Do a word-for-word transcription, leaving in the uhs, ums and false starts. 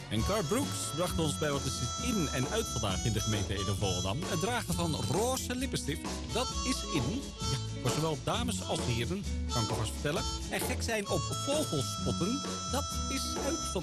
En Car Brooks bracht ons bij wat is in en uit vandaag in de gemeente Ede-Volendam. Het dragen van roze lippenstift, dat is in. Ja, voor zowel dames als heren, kan ik alvast vertellen. En gek zijn op vogelspotten, dat is uit